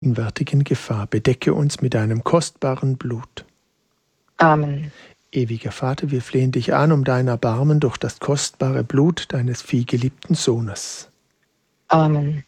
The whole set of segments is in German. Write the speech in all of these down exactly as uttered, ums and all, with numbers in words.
gegenwärtigen Gefahr. Bedecke uns mit deinem kostbaren Blut. Amen. Ewiger Vater, wir flehen dich an um dein Erbarmen durch das kostbare Blut deines vielgeliebten Sohnes. Amen.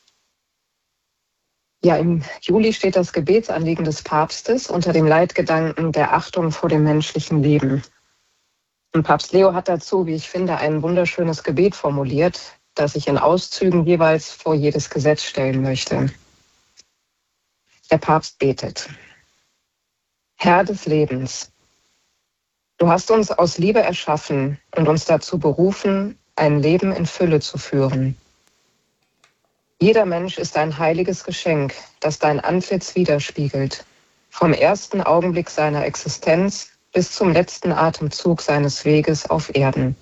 Ja, im Juli steht das Gebetsanliegen des Papstes unter dem Leitgedanken der Achtung vor dem menschlichen Leben. Und Papst Leo hat dazu, wie ich finde, ein wunderschönes Gebet formuliert, das ich in Auszügen jeweils vor jedes Gesetz stellen möchte. Der Papst betet: Herr des Lebens, du hast uns aus Liebe erschaffen und uns dazu berufen, ein Leben in Fülle zu führen. Jeder Mensch ist ein heiliges Geschenk, das dein Antlitz widerspiegelt, vom ersten Augenblick seiner Existenz bis zum letzten Atemzug seines Weges auf Erden.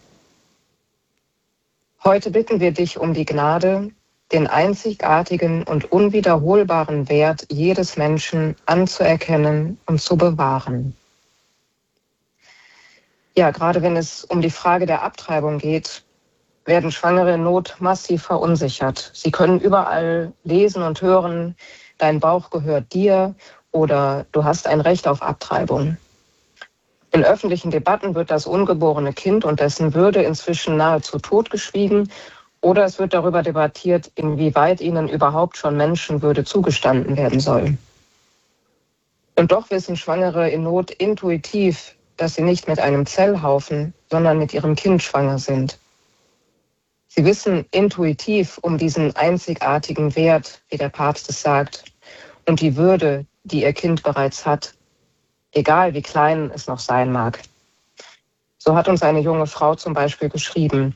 Heute bitten wir dich um die Gnade, den einzigartigen und unwiederholbaren Wert jedes Menschen anzuerkennen und zu bewahren. Ja, gerade wenn es um die Frage der Abtreibung geht, werden Schwangere in Not massiv verunsichert. Sie können überall lesen und hören, dein Bauch gehört dir oder du hast ein Recht auf Abtreibung. In öffentlichen Debatten wird das ungeborene Kind und dessen Würde inzwischen nahezu totgeschwiegen oder es wird darüber debattiert, inwieweit ihnen überhaupt schon Menschenwürde zugestanden werden soll. Und doch wissen Schwangere in Not intuitiv, dass sie nicht mit einem Zellhaufen, sondern mit ihrem Kind schwanger sind. Sie wissen intuitiv um diesen einzigartigen Wert, wie der Papst es sagt, und die Würde, die ihr Kind bereits hat, egal wie klein es noch sein mag. So hat uns eine junge Frau zum Beispiel geschrieben,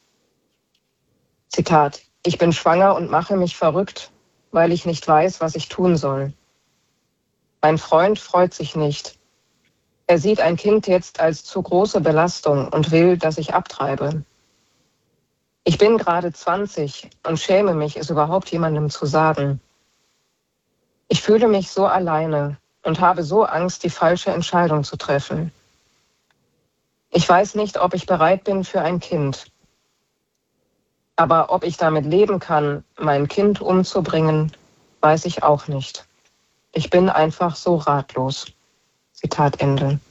Zitat: Ich bin schwanger und mache mich verrückt, weil ich nicht weiß, was ich tun soll. Mein Freund freut sich nicht. Er sieht ein Kind jetzt als zu große Belastung und will, dass ich abtreibe. Ich bin gerade zwanzig und schäme mich, es überhaupt jemandem zu sagen. Ich fühle mich so alleine und habe so Angst, die falsche Entscheidung zu treffen. Ich weiß nicht, ob ich bereit bin für ein Kind. Aber ob ich damit leben kann, mein Kind umzubringen, weiß ich auch nicht. Ich bin einfach so ratlos. Zitat Ende.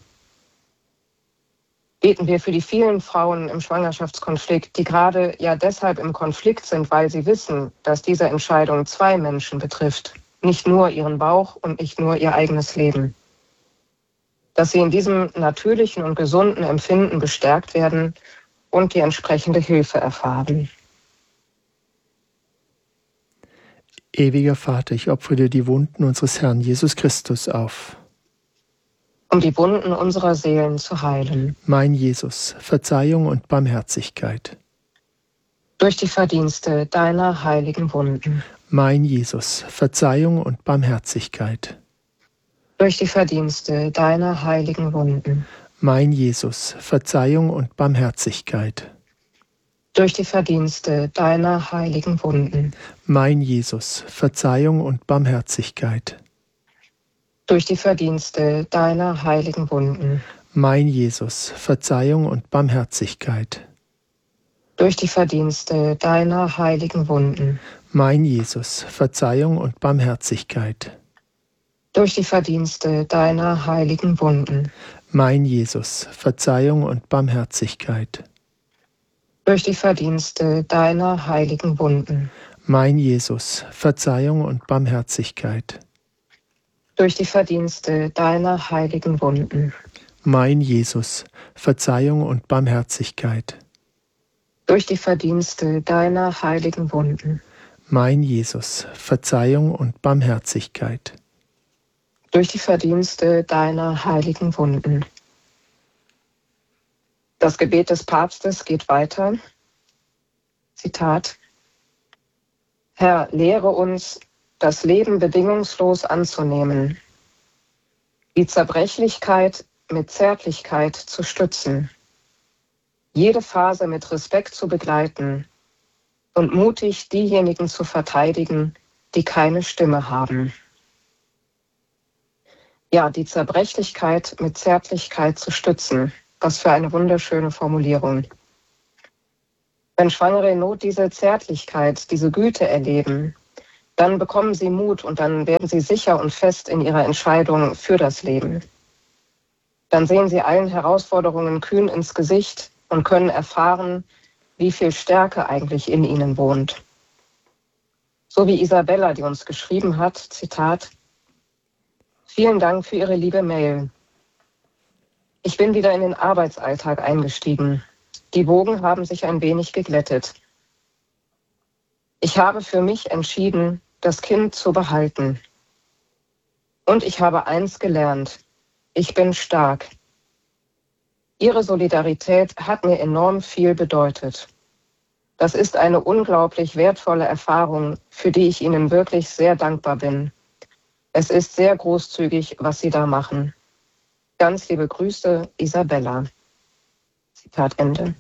Beten wir für die vielen Frauen im Schwangerschaftskonflikt, die gerade ja deshalb im Konflikt sind, weil sie wissen, dass diese Entscheidung zwei Menschen betrifft, nicht nur ihren Bauch und nicht nur ihr eigenes Leben. Dass sie in diesem natürlichen und gesunden Empfinden bestärkt werden und die entsprechende Hilfe erfahren. Ewiger Vater, ich opfere dir die Wunden unseres Herrn Jesus Christus auf, um die Wunden unserer Seelen zu heilen. Mein Jesus, Verzeihung und Barmherzigkeit. Durch die Verdienste deiner heiligen Wunden. Mein Jesus, Verzeihung und Barmherzigkeit. Durch die Verdienste deiner heiligen Wunden. Mein Jesus, Verzeihung und Barmherzigkeit. Durch die Verdienste deiner heiligen Wunden. Mein Jesus, Verzeihung und Barmherzigkeit. Durch die Verdienste deiner heiligen Wunden. Mein Jesus, Verzeihung und Barmherzigkeit. Durch die Verdienste deiner heiligen Wunden. Mein Jesus, Verzeihung und Barmherzigkeit. Durch die Verdienste deiner heiligen Wunden. Mein Jesus, Verzeihung und Barmherzigkeit. Durch die Verdienste deiner heiligen Wunden. Mein Jesus, Verzeihung und Barmherzigkeit. Durch die Verdienste deiner heiligen Wunden. Mein Jesus, Verzeihung und Barmherzigkeit. Durch die Verdienste deiner heiligen Wunden. Mein Jesus, Verzeihung und Barmherzigkeit. Durch die Verdienste deiner heiligen Wunden. Das Gebet des Papstes geht weiter. Zitat: Herr, lehre uns, das Leben bedingungslos anzunehmen, die Zerbrechlichkeit mit Zärtlichkeit zu stützen, jede Phase mit Respekt zu begleiten und mutig diejenigen zu verteidigen, die keine Stimme haben. Ja, die Zerbrechlichkeit mit Zärtlichkeit zu stützen. Was für eine wunderschöne Formulierung. Wenn Schwangere in Not diese Zärtlichkeit, diese Güte erleben, Dann bekommen sie Mut und dann werden sie sicher und fest in ihrer Entscheidung für das Leben. Dann sehen sie allen Herausforderungen kühn ins Gesicht und können erfahren, wie viel Stärke eigentlich in ihnen wohnt. So wie Isabella, die uns geschrieben hat, Zitat: Vielen Dank für Ihre liebe Mail. Ich bin wieder in den Arbeitsalltag eingestiegen. Die Wogen haben sich ein wenig geglättet. Ich habe für mich entschieden, das Kind zu behalten. Und ich habe eins gelernt: Ich bin stark. Ihre Solidarität hat mir enorm viel bedeutet. Das ist eine unglaublich wertvolle Erfahrung, für die ich Ihnen wirklich sehr dankbar bin. Es ist sehr großzügig, was Sie da machen. Ganz liebe Grüße, Isabella. Zitat Ende.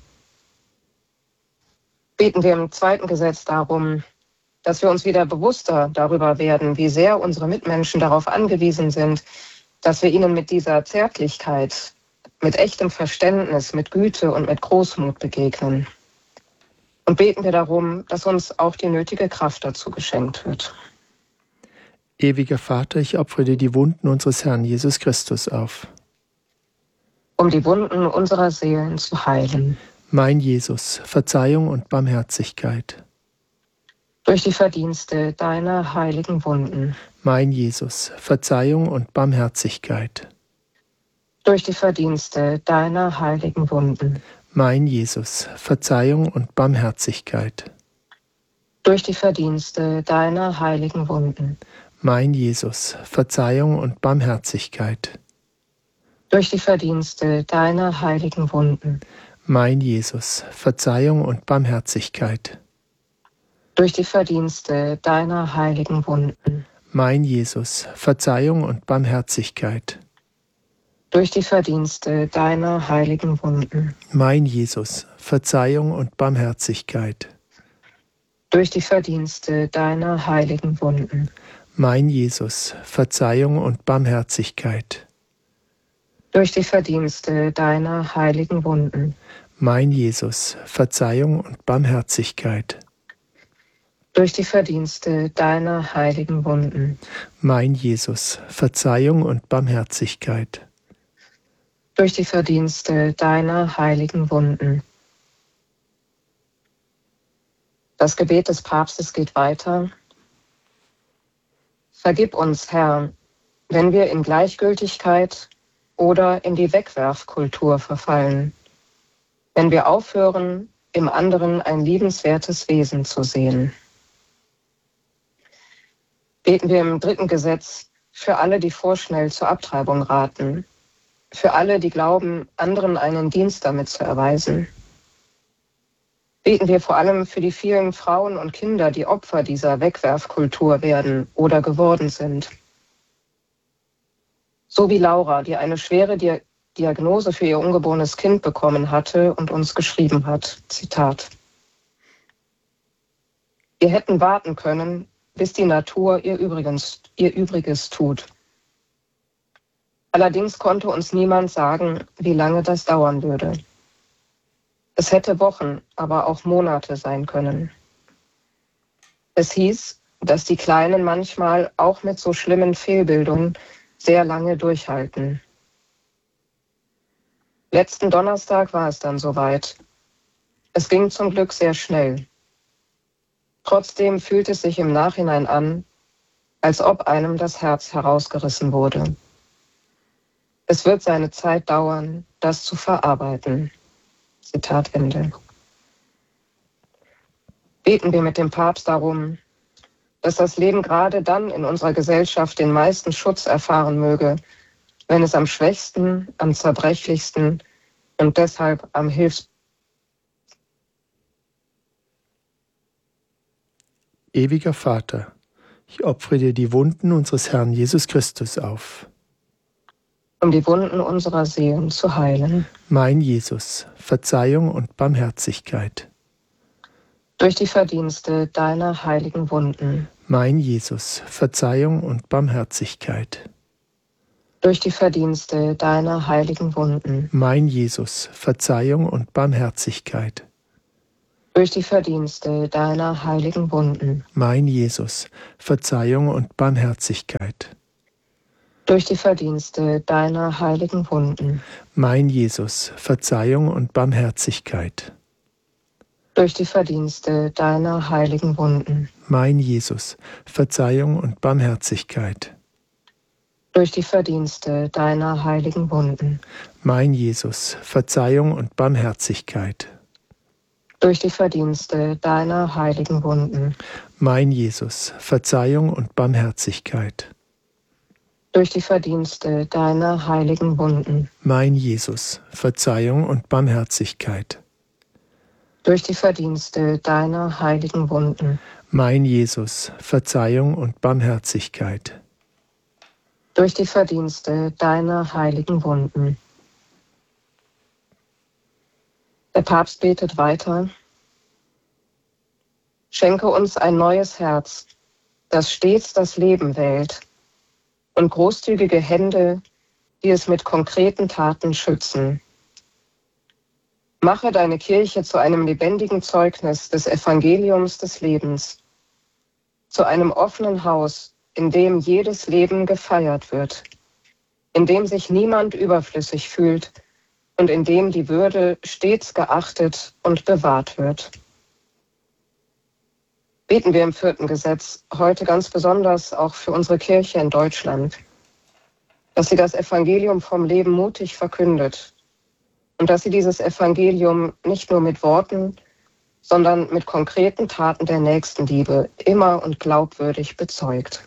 Beten wir im zweiten Gesetz darum, dass wir uns wieder bewusster darüber werden, wie sehr unsere Mitmenschen darauf angewiesen sind, dass wir ihnen mit dieser Zärtlichkeit, mit echtem Verständnis, mit Güte und mit Großmut begegnen. Und beten wir darum, dass uns auch die nötige Kraft dazu geschenkt wird. Ewiger Vater, ich opfere dir die Wunden unseres Herrn Jesus Christus auf. Um die Wunden unserer Seelen zu heilen. Mein Jesus, Verzeihung und Barmherzigkeit. Durch die Verdienste deiner heiligen Wunden. Mein Jesus, Verzeihung und Barmherzigkeit. Durch die Verdienste deiner heiligen Wunden. Mein Jesus, Verzeihung und Barmherzigkeit. Durch die Verdienste deiner heiligen Wunden. Mein Jesus, Verzeihung und Barmherzigkeit. Durch die Verdienste deiner heiligen Wunden. Mein Jesus, Verzeihung und Barmherzigkeit. Durch die Verdienste deiner heiligen Wunden. Mein Jesus, Verzeihung und Barmherzigkeit. Durch die Verdienste deiner heiligen Wunden. Mein Jesus, Verzeihung und Barmherzigkeit. Durch die Verdienste deiner heiligen Wunden. Mein Jesus, Verzeihung und Barmherzigkeit. Durch die Verdienste deiner heiligen Wunden. Mein Jesus, Verzeihung und Barmherzigkeit. Durch die Verdienste deiner heiligen Wunden. Mein Jesus, Verzeihung und Barmherzigkeit. Durch die Verdienste deiner heiligen Wunden. Das Gebet des Papstes geht weiter. Vergib uns, Herr, wenn wir in Gleichgültigkeit oder in die Wegwerfkultur verfallen, wenn wir aufhören, im anderen ein liebenswertes Wesen zu sehen. Beten wir im dritten Gesetz für alle, die vorschnell zur Abtreibung raten, für alle, die glauben, anderen einen Dienst damit zu erweisen. Beten wir vor allem für die vielen Frauen und Kinder, die Opfer dieser Wegwerfkultur werden oder geworden sind. So wie Laura, die eine schwere Di- Diagnose für ihr ungeborenes Kind bekommen hatte und uns geschrieben hat, Zitat: Wir hätten warten können, bis die Natur ihr Übriges, ihr Übriges tut. Allerdings konnte uns niemand sagen, wie lange das dauern würde. Es hätte Wochen, aber auch Monate sein können. Es hieß, dass die Kleinen manchmal auch mit so schlimmen Fehlbildungen sehr lange durchhalten. Letzten Donnerstag war es dann soweit. Es ging zum Glück sehr schnell. Trotzdem fühlt es sich im Nachhinein an, als ob einem das Herz herausgerissen wurde. Es wird seine Zeit dauern, das zu verarbeiten. Zitat Ende. Beten wir mit dem Papst darum, dass das Leben gerade dann in unserer Gesellschaft den meisten Schutz erfahren möge, wenn es am schwächsten, am zerbrechlichsten und deshalb am hilfs... Ewiger Vater, ich opfere dir die Wunden unseres Herrn Jesus Christus auf. Um die Wunden unserer Seelen zu heilen. Mein Jesus, Verzeihung und Barmherzigkeit. Durch die Verdienste deiner heiligen Wunden. Mein Jesus, Verzeihung und Barmherzigkeit. Durch die Verdienste deiner heiligen Wunden. Mein Jesus, Verzeihung und Barmherzigkeit. durch die Verdienste deiner heiligen Wunden, mein Jesus, Verzeihung und Barmherzigkeit. durch die Verdienste deiner heiligen Wunden, Mein Jesus, Verzeihung und Barmherzigkeit. durch die Verdienste deiner heiligen Wunden, Mein Jesus, Verzeihung und Barmherzigkeit. durch die Verdienste deiner heiligen Wunden, Mein Jesus, Verzeihung und Barmherzigkeit. durch die Verdienste deiner heiligen Wunden, Mein Jesus, Verzeihung und Barmherzigkeit. durch die Verdienste deiner heiligen Wunden, Mein Jesus, Verzeihung und Barmherzigkeit. durch die Verdienste deiner heiligen Wunden, Mein Jesus, Verzeihung und Barmherzigkeit. durch die Verdienste deiner heiligen Wunden. Der Papst betet weiter. Schenke uns ein neues Herz, das stets das Leben wählt, und großzügige Hände, die es mit konkreten Taten schützen. Mache deine Kirche zu einem lebendigen Zeugnis des Evangeliums des Lebens, zu einem offenen Haus, in dem jedes Leben gefeiert wird, in dem sich niemand überflüssig fühlt und in dem die Würde stets geachtet und bewahrt wird. Beten wir im vierten Gesetz heute ganz besonders auch für unsere Kirche in Deutschland, dass sie das Evangelium vom Leben mutig verkündet und dass sie dieses Evangelium nicht nur mit Worten, sondern mit konkreten Taten der Nächstenliebe immer und glaubwürdig bezeugt.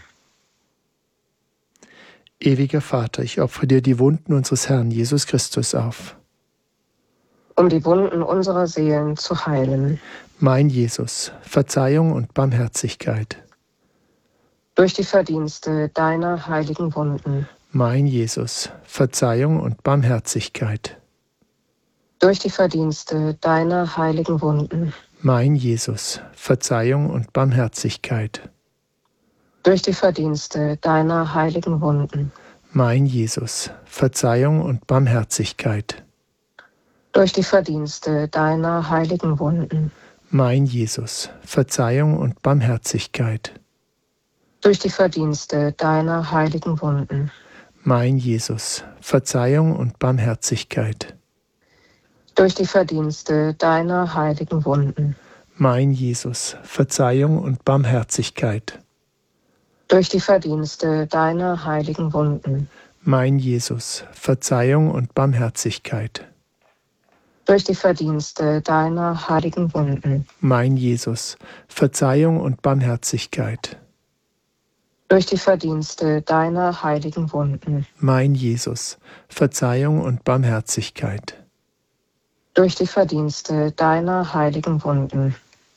Ewiger Vater, ich opfere dir die Wunden unseres Herrn Jesus Christus auf. Um die Wunden unserer Seelen zu heilen. Mein Jesus, Verzeihung und Barmherzigkeit. Durch die Verdienste deiner heiligen Wunden. Mein Jesus, Verzeihung und Barmherzigkeit. Durch die Verdienste deiner heiligen Wunden. Mein Jesus, Verzeihung und Barmherzigkeit. Durch die Verdienste deiner heiligen Wunden. Mein Jesus, Verzeihung und Barmherzigkeit. Durch die Verdienste deiner heiligen Wunden. Mein Jesus, Verzeihung und Barmherzigkeit. Durch die Verdienste deiner heiligen Wunden. Mein Jesus, Verzeihung und Barmherzigkeit. Durch die Verdienste deiner heiligen Wunden. Mein Jesus, Verzeihung und Barmherzigkeit. Durch die Verdienste deiner heiligen Wunden. Mein Jesus, Verzeihung und Barmherzigkeit. Durch die Verdienste deiner heiligen Wunden. Mein Jesus, Verzeihung und Barmherzigkeit. Durch die Verdienste deiner heiligen Wunden. Mein Jesus, Verzeihung und Barmherzigkeit. Durch die Verdienste deiner heiligen Wunden.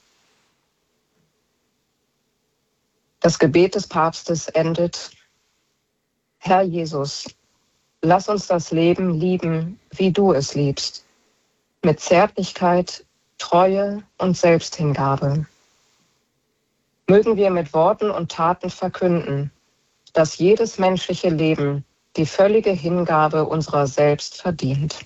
Das Gebet des Papstes endet: Herr Jesus, lass uns das Leben lieben, wie du es liebst, mit Zärtlichkeit, Treue und Selbsthingabe. Mögen wir mit Worten und Taten verkünden, dass jedes menschliche Leben die völlige Hingabe unserer selbst verdient.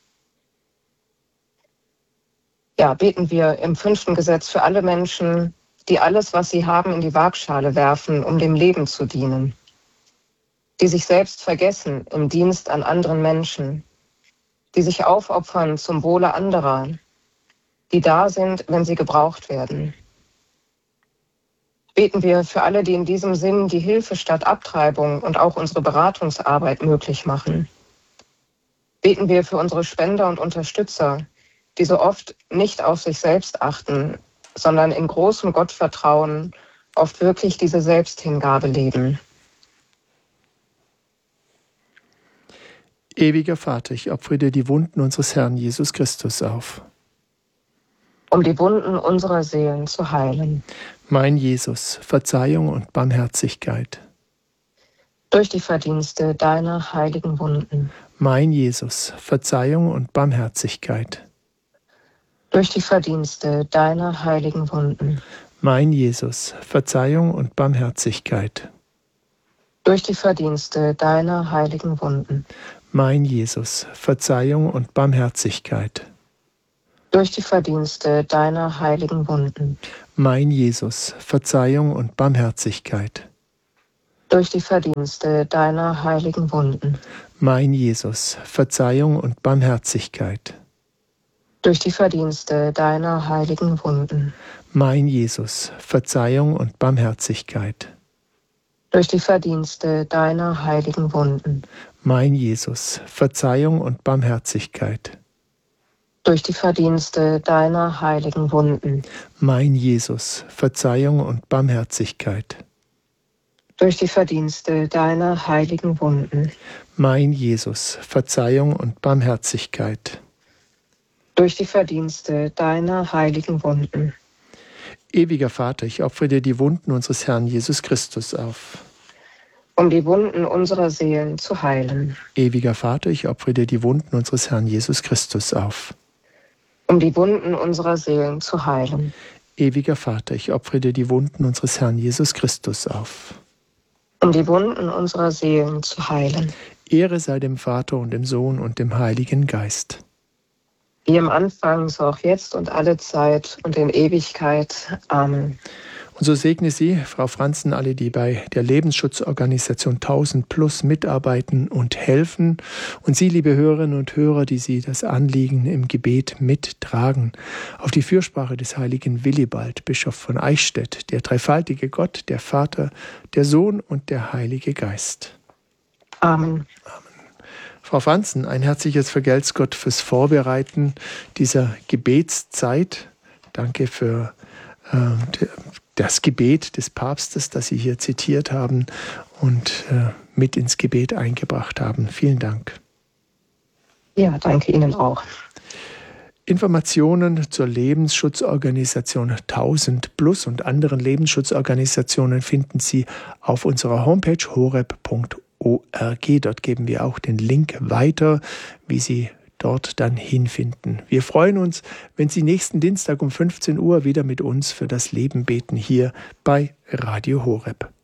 Ja, beten wir im fünften Gesetz für alle Menschen, die alles, was sie haben, in die Waagschale werfen, um dem Leben zu dienen, die sich selbst vergessen im Dienst an anderen Menschen, die sich aufopfern zum Wohle anderer, die da sind, wenn sie gebraucht werden. Beten wir für alle, die in diesem Sinn die Hilfe statt Abtreibung und auch unsere Beratungsarbeit möglich machen. Beten wir für unsere Spender und Unterstützer, die so oft nicht auf sich selbst achten, sondern in großem Gottvertrauen oft wirklich diese Selbsthingabe leben. Ewiger Vater, ich opfere dir die Wunden unseres Herrn Jesus Christus auf. Um die Wunden unserer Seelen zu heilen. Mein Jesus, Verzeihung und Barmherzigkeit. Durch die Verdienste deiner heiligen Wunden. Mein Jesus, Verzeihung und Barmherzigkeit. Durch die Verdienste deiner heiligen Wunden. Mein Jesus, Verzeihung und Barmherzigkeit. Durch die Verdienste deiner heiligen Wunden. Mein Jesus, Verzeihung und Barmherzigkeit. durch die Verdienste deiner heiligen Wunden. Mein Jesus, Verzeihung und Barmherzigkeit. Durch die Verdienste deiner heiligen Wunden. Mein Jesus, Verzeihung und Barmherzigkeit. Durch die Verdienste deiner heiligen Wunden. Mein Jesus, Verzeihung und Barmherzigkeit. Durch die Verdienste deiner heiligen Wunden. Mein Jesus, Verzeihung und Barmherzigkeit. Durch die Verdienste deiner heiligen Wunden. Mein Jesus, Verzeihung und Barmherzigkeit. Durch die Verdienste deiner heiligen Wunden. Mein Jesus, Verzeihung und Barmherzigkeit. Durch die Verdienste deiner heiligen Wunden. Ewiger Vater, ich opfere dir die Wunden unseres Herrn Jesus Christus auf. Um die Wunden unserer Seelen zu heilen. Ewiger Vater, ich opfere dir die Wunden unseres Herrn Jesus Christus auf. Um die Wunden unserer Seelen zu heilen. Ewiger Vater, ich opfere dir die Wunden unseres Herrn Jesus Christus auf. Um die Wunden unserer Seelen zu heilen. Ehre sei dem Vater und dem Sohn und dem Heiligen Geist. Wie im Anfang, so auch jetzt und alle Zeit und in Ewigkeit. Amen. Und so segne Sie, Frau Franzen, alle, die bei der Lebensschutzorganisation tausend Plus mitarbeiten und helfen. Und Sie, liebe Hörerinnen und Hörer, die Sie das Anliegen im Gebet mittragen. Auf die Fürsprache des heiligen Willibald, Bischof von Eichstätt, der dreifaltige Gott, der Vater, der Sohn und der Heilige Geist. Amen. Amen. Frau Franzen, ein herzliches Vergelt's Gott fürs Vorbereiten dieser Gebetszeit. Danke für äh, das Gebet des Papstes, das Sie hier zitiert haben und äh, mit ins Gebet eingebracht haben. Vielen Dank. Ja, danke Ihnen auch. Informationen zur Lebensschutzorganisation tausend Plus und anderen Lebensschutzorganisationen finden Sie auf unserer Homepage horeb punkt org. Dort geben wir auch den Link weiter, wie Sie dort dann hinfinden. Wir freuen uns, wenn Sie nächsten Dienstag um fünfzehn Uhr wieder mit uns für das Leben beten hier bei Radio Horeb.